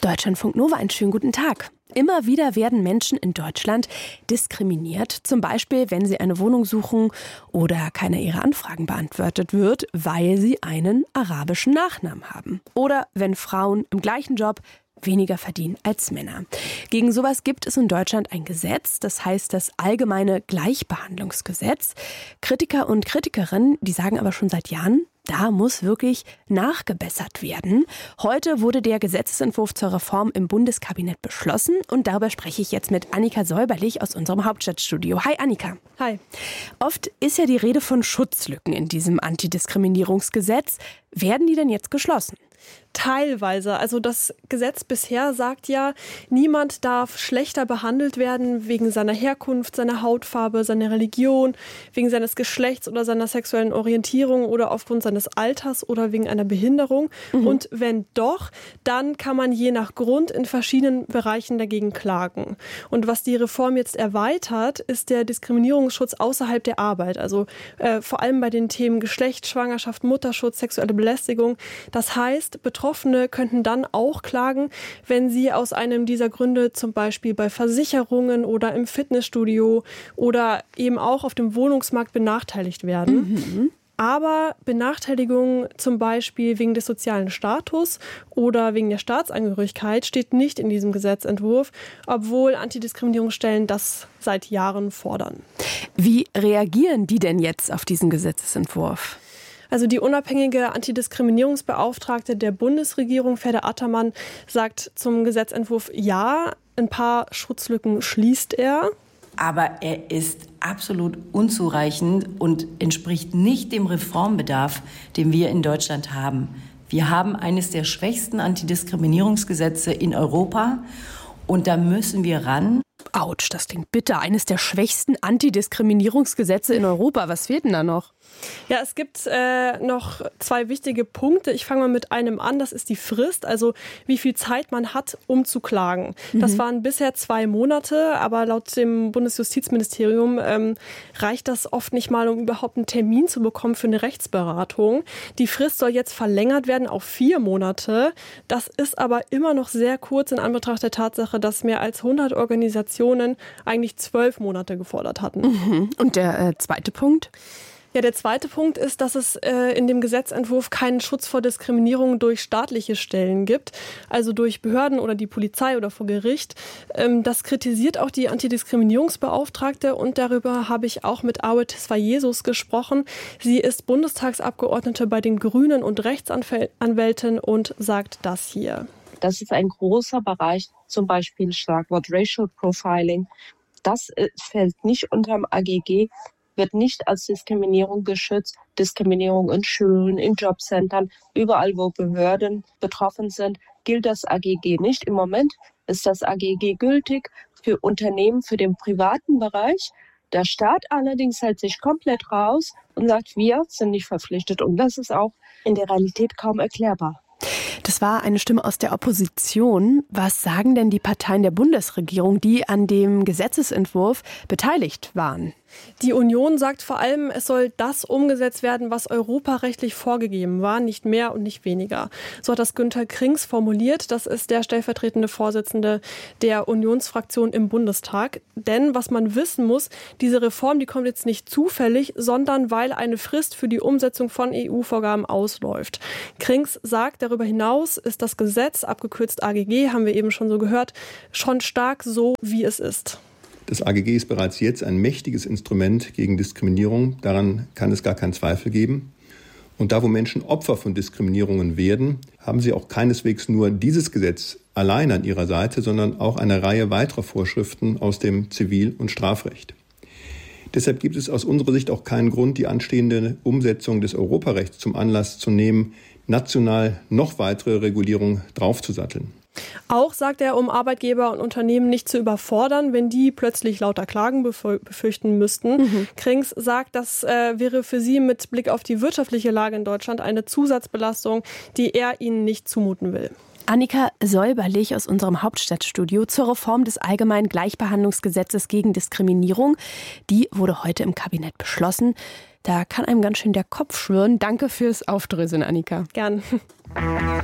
Deutschlandfunk Nova, einen schönen guten Tag. Immer wieder werden Menschen in Deutschland diskriminiert, zum Beispiel, wenn sie eine Wohnung suchen oder keiner ihrer Anfragen beantwortet wird, weil sie einen arabischen Nachnamen haben. Oder wenn Frauen im gleichen Job weniger verdienen als Männer. Gegen sowas gibt es in Deutschland ein Gesetz, das heißt das Allgemeine Gleichbehandlungsgesetz. Kritiker und Kritikerinnen, die sagen aber schon seit Jahren, da muss wirklich nachgebessert werden. Heute wurde der Gesetzesentwurf zur Reform im Bundeskabinett beschlossen und darüber spreche ich jetzt mit Annika Säuberlich aus unserem Hauptstadtstudio. Hi Annika. Hi. Oft ist ja die Rede von Schutzlücken in diesem Antidiskriminierungsgesetz. Werden die denn jetzt geschlossen? Teilweise. Also das Gesetz bisher sagt ja, niemand darf schlechter behandelt werden wegen seiner Herkunft, seiner Hautfarbe, seiner Religion, wegen seines Geschlechts oder seiner sexuellen Orientierung oder aufgrund seines Alters oder wegen einer Behinderung. Und wenn doch, dann kann man je nach Grund in verschiedenen Bereichen dagegen klagen. Und was die Reform jetzt erweitert, ist der Diskriminierungsschutz außerhalb der Arbeit. Also vor allem bei den Themen Geschlecht, Schwangerschaft, Mutterschutz, sexuelle Belästigung. Das heißt, Betroffene könnten dann auch klagen, wenn sie aus einem dieser Gründe zum Beispiel bei Versicherungen oder im Fitnessstudio oder eben auch auf dem Wohnungsmarkt benachteiligt werden. Aber Benachteiligung zum Beispiel wegen des sozialen Status oder wegen der Staatsangehörigkeit steht nicht in diesem Gesetzentwurf, obwohl Antidiskriminierungsstellen das seit Jahren fordern. Wie reagieren die denn jetzt auf diesen Gesetzesentwurf? Also die unabhängige Antidiskriminierungsbeauftragte der Bundesregierung, Ferda Ataman, sagt zum Gesetzentwurf ja, ein paar Schutzlücken schließt er. Aber er ist absolut unzureichend und entspricht nicht dem Reformbedarf, den wir in Deutschland haben. Wir haben eines der schwächsten Antidiskriminierungsgesetze in Europa und da müssen wir ran. Autsch, das klingt bitter. Eines der schwächsten Antidiskriminierungsgesetze in Europa. Was fehlt denn da noch? Ja, es gibt noch zwei wichtige Punkte. Ich fange mal mit einem an, das ist die Frist, also wie viel Zeit man hat, um zu klagen. Das waren bisher 2 Monate, aber laut dem Bundesjustizministerium reicht das oft nicht mal, um überhaupt einen Termin zu bekommen für eine Rechtsberatung. Die Frist soll jetzt verlängert werden auf 4 Monate. Das ist aber immer noch sehr kurz in Anbetracht der Tatsache, dass mehr als 100 Organisationen eigentlich 12 Monate gefordert hatten. Und der zweite Punkt? Ja, der zweite Punkt ist, dass es in dem Gesetzentwurf keinen Schutz vor Diskriminierung durch staatliche Stellen gibt, also durch Behörden oder die Polizei oder vor Gericht. Das kritisiert auch die Antidiskriminierungsbeauftragte und darüber habe ich auch mit Aue Tesfayesus gesprochen. Sie ist Bundestagsabgeordnete bei den Grünen und Rechtsanwältin und sagt das hier. Das ist ein großer Bereich, zum Beispiel Schlagwort Racial Profiling. Das fällt nicht unterm AGG, wird nicht als Diskriminierung geschützt. Diskriminierung in Schulen, in Jobcentern, überall, wo Behörden betroffen sind, gilt das AGG nicht. Im Moment ist das AGG gültig für Unternehmen, für den privaten Bereich. Der Staat allerdings hält sich komplett raus und sagt, wir sind nicht verpflichtet. Und das ist auch in der Realität kaum erklärbar. Das war eine Stimme aus der Opposition. Was sagen denn die Parteien der Bundesregierung, die an dem Gesetzesentwurf beteiligt waren? Die Union sagt vor allem, es soll das umgesetzt werden, was europarechtlich vorgegeben war, nicht mehr und nicht weniger. So hat das Günther Krings formuliert. Das ist der stellvertretende Vorsitzende der Unionsfraktion im Bundestag. Denn was man wissen muss, diese Reform, die kommt jetzt nicht zufällig, sondern weil eine Frist für die Umsetzung von EU-Vorgaben ausläuft. Krings sagt, darüber hinaus ist das Gesetz, abgekürzt AGG, haben wir eben schon so gehört, schon stark so, wie es ist. Das AGG ist bereits jetzt ein mächtiges Instrument gegen Diskriminierung. Daran kann es gar keinen Zweifel geben. Und da, wo Menschen Opfer von Diskriminierungen werden, haben sie auch keineswegs nur dieses Gesetz allein an ihrer Seite, sondern auch eine Reihe weiterer Vorschriften aus dem Zivil- und Strafrecht. Deshalb gibt es aus unserer Sicht auch keinen Grund, die anstehende Umsetzung des Europarechts zum Anlass zu nehmen, national noch weitere Regulierung draufzusatteln. Auch sagt er, um Arbeitgeber und Unternehmen nicht zu überfordern, wenn die plötzlich lauter Klagen befürchten müssten. Krings sagt, das wäre für sie mit Blick auf die wirtschaftliche Lage in Deutschland eine Zusatzbelastung, die er ihnen nicht zumuten will. Annika Säuberlich aus unserem Hauptstadtstudio zur Reform des Allgemeinen Gleichbehandlungsgesetzes gegen Diskriminierung. Die wurde heute im Kabinett beschlossen. Da kann einem ganz schön der Kopf schwirren. Danke fürs Aufdröseln, Annika. Gern.